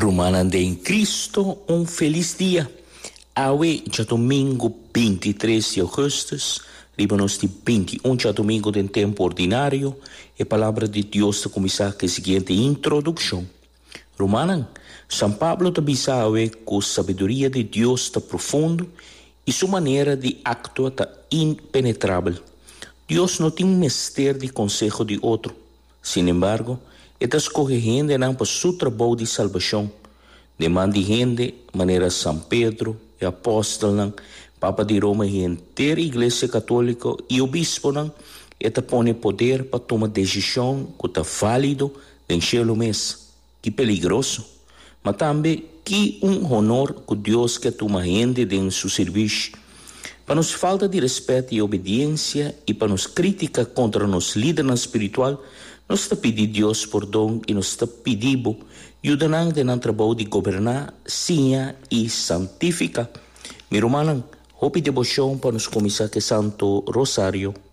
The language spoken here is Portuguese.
Romanande em Cristo, feliz dia. Hoje é domingo 23 de agosto, riba-nos de 21 de domingo de tempo ordinário, e a palavra de Deus começar com a seguinte introdução. Romanan, São Pablo te bisawe com a sabedoria de Deus está profundo e sua maneira de actuar está impenetrável. Deus não tem mistério de consejo de outro. Sin embargo, ele escolhe gente não para seu trabalho de salvação. Demanda gente, maneira São Pedro e apóstolo, não, Papa de Roma e inteira Igreja Católica e o Bispo, não, ele põe poder para tomar decisão que está válido em céu mês. Que perigoso, mas também que honor que Deus quer tomar gente em seu serviço. Para nos falta de respeito e obediência e para nos crítica contra nos líderes espiritual, nós está pedindo Deus perdão e nós está pedindo ajuda de nosso trabalho de governar, sinha e santificar. Meu irmão, hope devoção para nos começar com Santo Rosário.